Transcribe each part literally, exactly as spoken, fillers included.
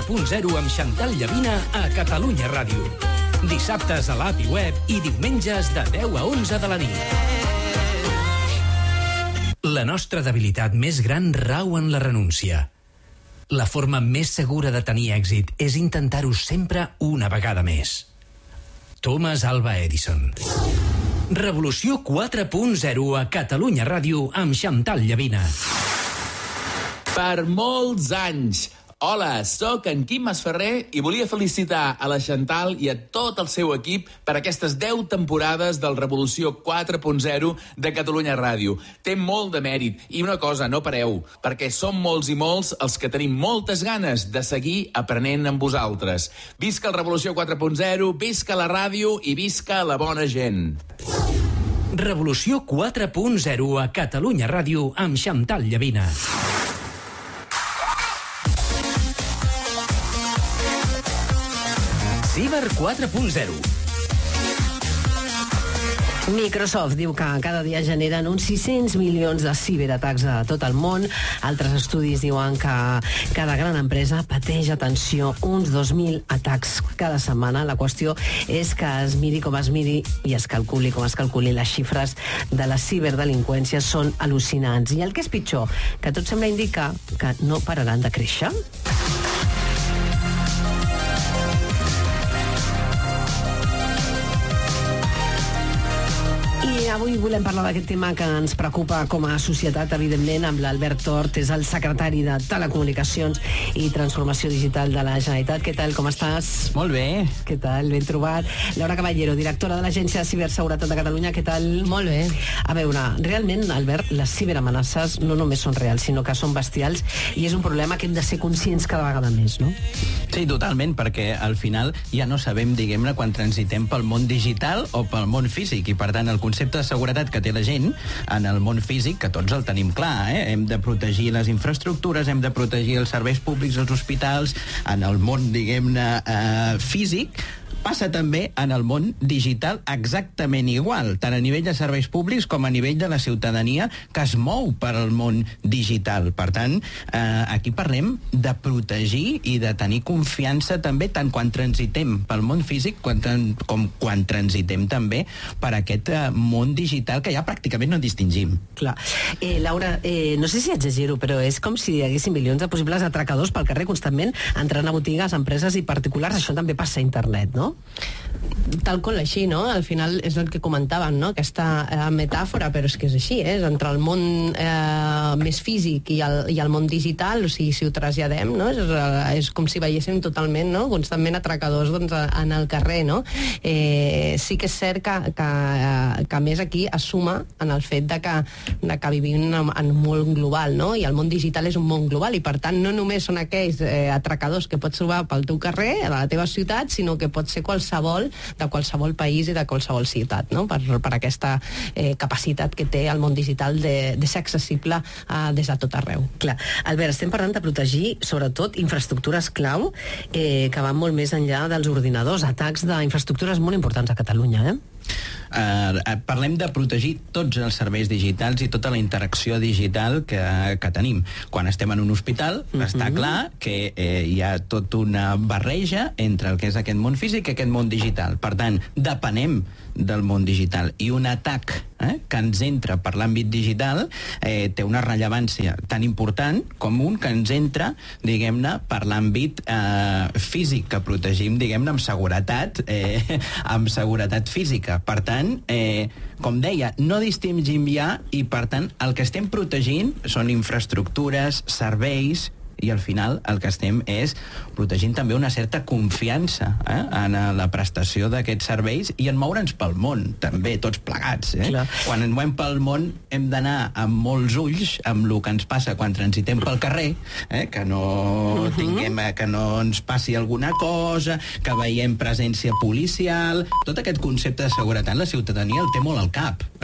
punt zero amb Xantal Llavina a Catalunya Ràdio. Dissabtes a l'app i web i diumenges de deu a onze de la nit. La nostra debilitat més gran rau en la renúncia. La forma més segura de tenir èxit és intentar-ho sempre una vegada més. Thomas Alva Edison. Revolució quatre punt zero a Catalunya Ràdio amb Xantal Llavina. Per molts anys. Hola, sóc en Quim Masferrer i volia felicitar a la Xantal i a tot el seu equip per aquestes deu temporades del Revolució quatre punt zero de Catalunya Ràdio. Té molt de mèrit. I una cosa, no pareu, perquè som molts i molts els que tenim moltes ganes de seguir aprenent amb vosaltres. Visca el Revolució quatre punt zero, visca la ràdio i visca la bona gent. Revolució quatre punt zero a Catalunya Ràdio amb Xantal Llavina. Ciber quatre punt zero. Microsoft diu que cada dia generen uns sis-cents milions de ciberatacs a tot el món. Altres estudis diuen que cada gran empresa pateix, atenció, uns dos mil atacs cada setmana. La qüestió és que es miri com es miri i es calculi com es calculi, les xifres de la ciberdelinqüència són al·lucinants. I el que és pitjor, que tot sembla indicar que no pararan de créixer. Avui volem parlar d'aquest tema que ens preocupa com a societat, evidentment, amb l'Albert Tort, és el secretari de Telecomunicacions i Transformació Digital de la Generalitat. Què tal, com estàs? Molt bé. Què tal, ben trobat. Laura Caballero, directora de l'Agència de Ciberseguretat de Catalunya, què tal? Molt bé. A veure, realment, Albert, les ciberamenaces no només són reals, sinó que són bestials i és un problema que hem de ser conscients cada vegada més, no? Sí, totalment, perquè al final ja no sabem, diguem-ne, quan transitem pel món digital o pel món físic, i per tant el concepte de seguretat que té la gent en el món físic, que tots el tenim clar, eh? Hem de protegir les infraestructures, hem de protegir els serveis públics, els hospitals, en el món, diguem-ne, eh, físic, passa també en el món digital exactament igual, tant a nivell de serveis públics com a nivell de la ciutadania que es mou per al món digital. Per tant, eh, aquí parlem de protegir i de tenir confiança també tant quan transitem pel món físic quan, com quan transitem també per aquest eh, món digital que ja pràcticament no distingim. Clar. Eh, Laura, eh, no sé si exagero, però és com si hi haguessin milions de possibles atracadors pel carrer constantment entrant a botigues, empreses i particulars. Això també passa a internet, no? Tal com així, no? Al final és el que comentàvem, no? Aquesta eh, metàfora, però és que és així, eh? Entre el món eh, més físic i el, i el món digital, o sigui, si ho traslladem, no? És, és com si veiéssim totalment, no? Constantment atracadors, doncs, en el carrer, no? Eh, sí que és cert que, que, que més aquí es suma en el fet de que, de que vivim en, en un món global, no? I el món digital és un món global i, per tant, no només són aquells eh, atracadors que pots trobar pel teu carrer, a la teva ciutat, sinó que pot ser qualsevol, de qualsevol país i de qualsevol ciutat, no? Per, per aquesta eh, capacitat que té el món digital de, de ser accessible eh, des de tot arreu. Clar. Albert, estem parlant de protegir, sobretot, infraestructures clau eh, que van molt més enllà dels ordinadors, atacs d'infraestructures molt importants a Catalunya, eh? Uh, parlem de protegir tots els serveis digitals i tota la interacció digital que, que tenim. Quan estem en un hospital, uh-huh. està clar que eh, hi ha tota una barreja entre el que és aquest món físic i aquest món digital. Per tant, depenem del món digital. I un atac eh, que ens entra per l'àmbit digital eh, té una rellevància tan important com un que ens entra, diguem-ne, per l'àmbit eh, físic, que protegim, diguem-ne, amb seguretat, eh, amb seguretat física. Per tant, eh, com deia, no distingim ja i, per tant, el que estem protegint són infraestructures, serveis, i al final el que estem és protegint també una certa confiança eh, en la prestació d'aquests serveis i en moure'ns pel món, també, tots plegats. Eh? Quan ens movem pel món hem d'anar amb molts ulls amb el que ens passa quan transitem pel carrer, eh, que no uh-huh. tinguem, que no ens passi alguna cosa, que veiem presència policial. Tot aquest concepte de seguretat la ciutadania el té molt al cap.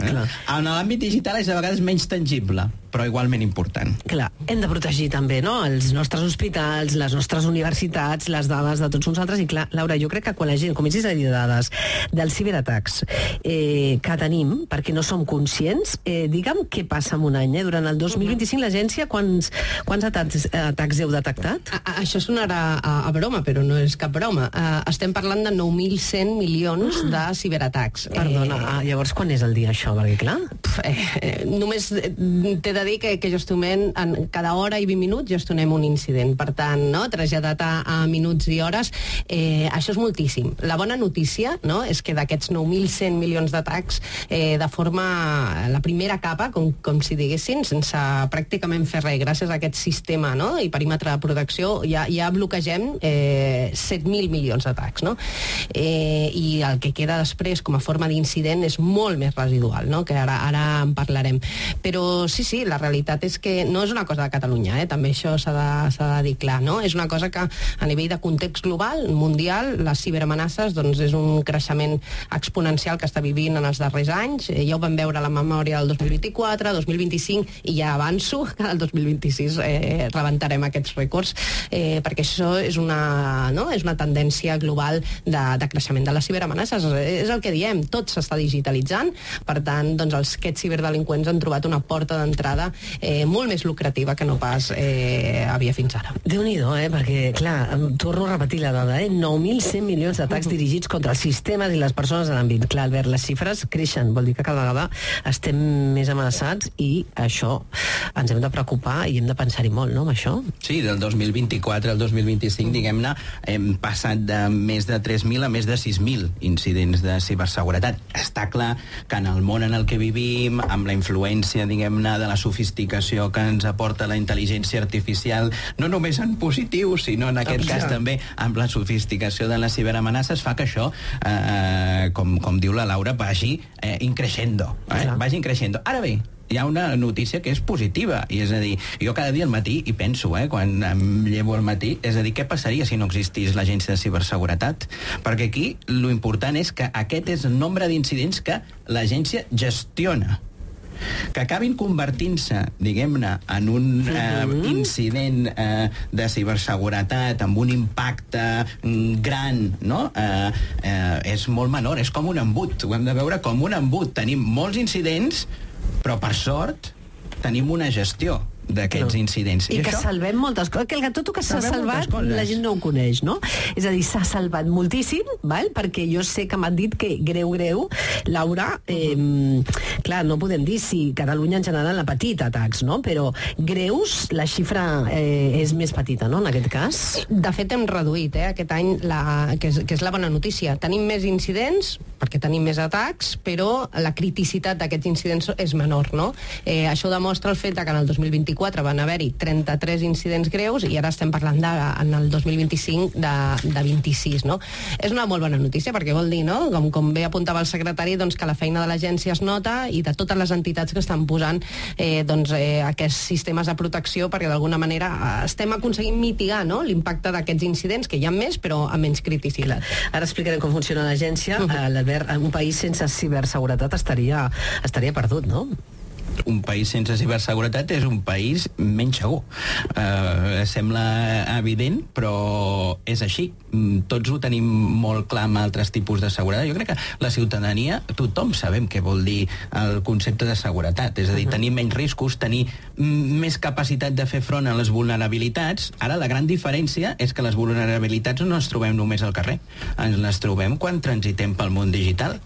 Eh? En l'àmbit digital és a vegades menys tangible, però igualment important. Clar, hem de protegir també, no?, els nostres hospitals, les nostres universitats, les dades de tots nosaltres, i clar, Laura, jo crec que quan la gent comencis a dir dades dels ciberatacs eh, que tenim, perquè no som conscients, eh, digue'm què passa en un any, eh? Durant el dos mil vint-i-cinc l'agència quants, quants atacs, atacs heu detectat? A, a, això sonarà a, a broma, però no és cap broma. Uh, estem parlant de nou mil cent milions ah. de ciberatacs. Perdona, eh, llavors quan és el dia això? Perquè clar... Eh, eh, només t'he de dir que, que gestionem, en cada hora i vint minuts gestionem un incident. Per tant, no, traslladat a, a minuts i hores, eh, això és moltíssim. La bona notícia, no, és que d'aquests nou mil cent milions d'atacs, eh, de forma, la primera capa, com, com si diguessin, sense pràcticament fer res, gràcies a aquest sistema, no, i perímetre de protecció, ja, ja bloquegem eh, set mil milions d'atacs, no? Eh, I el que queda després com a forma d'incident és molt més residual, no? Que ara, ara en parlarem. Però sí, sí, la realitat és que no és una cosa de Catalunya, eh? També això s'ha de, s'ha de dir clar, no? És una cosa que a nivell de context global, mundial, les ciberamenaces doncs, és un creixement exponencial que està vivint en els darrers anys. Eh, ja ho vam veure a la memòria del dos mil vint-i-quatre, dos mil vint-i-cinc, i ja avanço que el dos mil vint-i-sis eh, rebentarem aquests rècords, eh, perquè això és una, no? és una tendència global de, de creixement de les ciberamenaces. És el que diem, tot s'està digitalitzant, per tant, doncs, els, aquests ciberdelinqüents han trobat una porta d'entrada eh, molt més lucrativa que no pas eh, havia fins ara. Déu-n'hi-do, eh? Perquè, clar, torno a repetir la dada, eh? nou mil cent milions d'atacs uh-huh. dirigits contra els sistemes i les persones de l'àmbit. Clar, Albert, les xifres creixen, vol dir que cada vegada estem més amenaçats i això ens hem de preocupar i hem de pensar-hi molt, no, amb això? Sí, del dos mil vint-i-quatre al dos mil vint-i-cinc, diguem-ne, hem passat de més de tres mil a més de sis mil incidents de ciberseguretat. Està clar que en el món en el que vivim, amb la influència, diguem-ne, de la sofisticació que ens aporta la intel·ligència artificial, no només en positiu, sinó en aquest cas també amb la sofisticació de les ciberamenaces, fa que això, eh, com, com diu la Laura, vagi eh, increixendo. Eh? Vagi increixendo. Ara bé, hi ha una notícia que és positiva, i és a dir, jo cada dia al matí hi penso, eh, quan em llevo al matí, és a dir, què passaria si no existís l'agència de ciberseguretat? Perquè aquí lo important és que aquest és el nombre d'incidents que l'agència gestiona. Que acabin convertint-se, diguem-ne, en un eh, incident eh, de ciberseguretat amb un impacte mm, gran, no? Eh, eh, és molt menor, és com un embut, ho hem de veure com un embut. Tenim molts incidents, però per sort tenim una gestió d'aquests no. incidents. I, I que això? salvem moltes coses, que el tot el que s'ha salvat la gent no ho coneix, no? És a dir, s'ha salvat moltíssim, val? Perquè jo sé que m'han dit que greu, greu, Laura, eh, clar, no podem dir si Catalunya en general ha patit atacs, no? Però greus, la xifra eh, és més petita, no?, en aquest cas. De fet, hem reduït, eh, aquest any, la, que, és, que és la bona notícia. Tenim més incidents, perquè tenim més atacs, però la criticitat d'aquests incidents és menor, no? Eh, això demostra el fet que en el dos mil vint-i-quatre van haver-hi trenta-tres incidents greus i ara estem parlant de, en el dos mil vint-i-cinc de, de vint-i-sis, no? És una molt bona notícia perquè vol dir, no?, com, com bé apuntava el secretari, doncs que la feina de l'agència es nota i de totes les entitats que estan posant eh, doncs, eh, aquests sistemes de protecció perquè d'alguna manera estem aconseguint mitigar, no?, l'impacte d'aquests incidents, que hi ha més però amb menys criticitat. Ara explicarem com funciona l'agència. Uh-huh. L'Albert, un país sense ciberseguretat estaria, estaria perdut, no? Un país sense ciberseguretat és un país menys segur. Uh, sembla evident, però és així. Tots ho tenim molt clar amb altres tipus de seguretat. Jo crec que la ciutadania, tothom sabem què vol dir el concepte de seguretat. És a dir, tenir menys riscos, tenir més capacitat de fer front a les vulnerabilitats. Ara, la gran diferència és que les vulnerabilitats no les trobem només al carrer. Ens les trobem quan transitem pel món digital.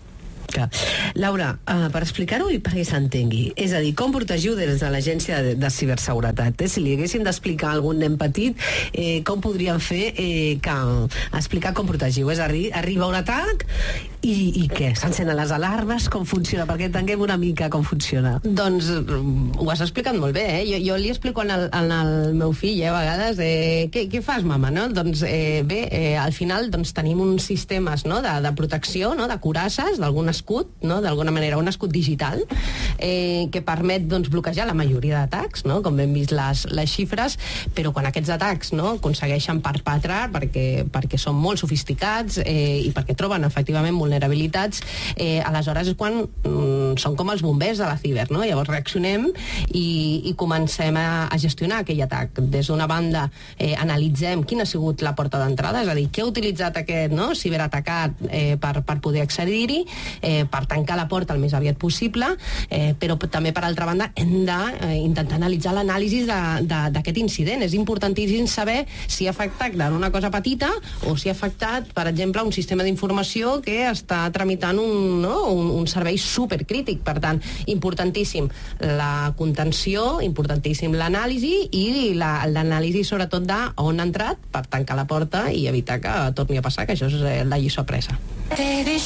Laura, uh, per explicar-ho i perquè s'entengui, és a dir, com protegiu des de l'agència de, de ciberseguretat? Eh? Si li haguéssim d'explicar a algun nen petit, eh, com podríem fer eh, que, explicar com protegiu? És a dir, arriba un atac i, i què? S'encenen les alarmes? Com funciona? Perquè entenguem una mica com funciona. Doncs ho has explicat molt bé, eh? Jo, jo li explico en el, en el meu fill, eh, a vegades, eh, què, què fas, mama, no? Doncs eh, bé, eh, al final doncs, tenim uns sistemes, no?, de, de protecció, no?, de curasses, d'algunes escut, no?, d'alguna manera, un escut digital eh, que permet doncs, bloquejar la majoria d'atacs, no?, com hem vist les, les xifres, però quan aquests atacs, no?, aconsegueixen perpetrar perquè, perquè són molt sofisticats eh, i perquè troben efectivament vulnerabilitats, eh, aleshores és quan mm, doncs són com els bombers de la ciber, no? Llavors reaccionem i, i comencem a, a gestionar aquell atac. Des d'una banda eh, analitzem quina ha sigut la porta d'entrada, és a dir, què ha utilitzat aquest, no, ciberatacat eh, per, per poder accedir-hi, eh, per tancar la porta el més aviat possible, eh, però també per altra banda hem d'intentar eh, analitzar l'anàlisi d'aquest incident. És importantíssim saber si ha afectat una cosa petita o si ha afectat, per exemple, un sistema d'informació que està tramitant un, no, un, un servei supercrític. Per tant, importantíssim la contenció, importantíssim l'anàlisi i l'anàlisi sobretot d'on ha entrat per tancar la porta i evitar que torni a passar, que això és la lliçó apresa. Baby